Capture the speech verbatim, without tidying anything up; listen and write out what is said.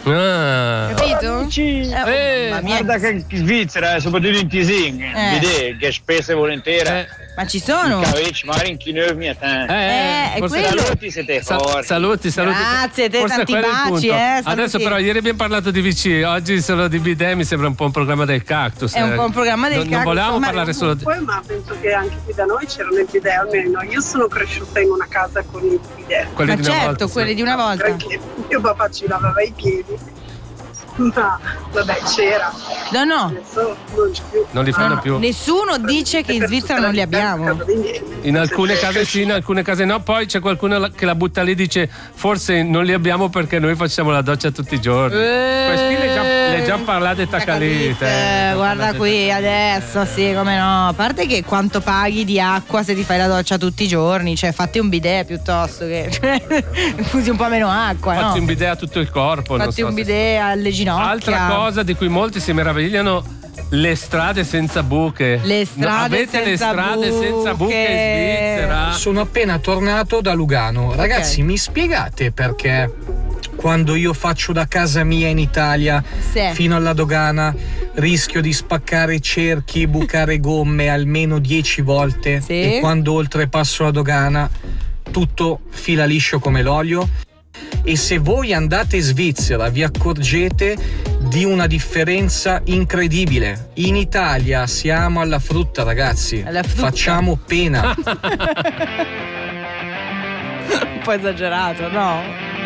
Ah. Capito? Amici, Eh, mamma mia. guarda che in Svizzera, soprattutto in Tisin, Eh. vedi che spesso e volentieri. Eh. Ma ci sono? Cavecci, magari in Chinese mi attende. Eh, è forse- quello. Saluti, siete Sa- forti. saluti, saluti. Grazie, te, Forse tanti quello è il baci, punto. eh, saluti. Adesso però ieri abbiamo parlato di V C, oggi solo di bidet, mi sembra un po' un programma del cactus. È un eh. po' un programma del non, cactus, Non volevamo ma- parlare solo di... Poi, ma penso che anche qui da noi c'erano i bidet, almeno io sono cresciuta in una casa con i bidet. quelli Ma di una certo, volta, sì. quelli di una volta. Perché mio papà ci lavava i piedi, ma vabbè c'era, No, no. adesso non c'è più. Non li fanno No, più. Nessuno dice che in Svizzera non li abbiamo. In alcune case sì, in alcune case no. Poi c'è qualcuno la- che la butta lì e dice forse non li abbiamo perché noi facciamo la doccia tutti i giorni. Eh. Questi le già, le già parlate tacalite. Eh, guarda qui adesso, sì, come no. A parte che quanto paghi di acqua se ti fai la doccia tutti i giorni, cioè fatti un bidet piuttosto che usi un po' meno acqua, Fatti no? un bidet a tutto il corpo. non Fatti so un se- bidet alle ginocchia. Altra cosa di cui molti si meravigliano, le strade senza buche. Le strade No, avete senza le strade buche. senza buche in Svizzera? Sono appena tornato da Lugano. Ragazzi, mi spiegate perché quando io faccio da casa mia in Italia Sì. fino alla dogana rischio di spaccare cerchi, bucare gomme almeno dieci volte Sì. e quando oltrepasso la dogana tutto fila liscio come l'olio? E se voi andate in Svizzera vi accorgete di una differenza incredibile. In Italia siamo alla frutta, ragazzi. Alla frutta. Facciamo pena. Un po' esagerato, no?